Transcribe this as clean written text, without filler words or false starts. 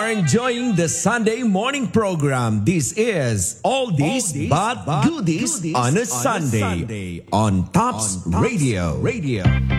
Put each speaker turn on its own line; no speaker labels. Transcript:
are enjoying the Sunday morning program. This is Oldies but Goodies on a Sunday on Tops Radio.